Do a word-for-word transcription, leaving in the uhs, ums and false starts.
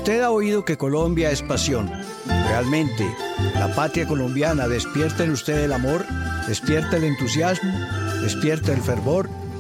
Usted ha oído que Colombia es pasión. Realmente, la patria colombiana despierta en usted el amor, despierta el entusiasmo, despierta el fervor,